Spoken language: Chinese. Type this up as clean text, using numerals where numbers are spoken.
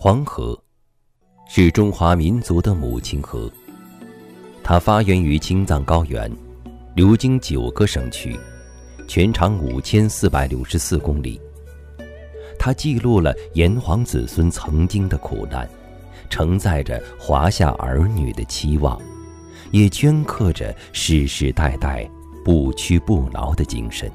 黄河是中华民族的母亲河，它发源于青藏高原，流经9个省区，全长5464公里。它记录了炎黄子孙曾经的苦难，承载着华夏儿女的期望，也镌刻着世世代代不屈不挠的精神。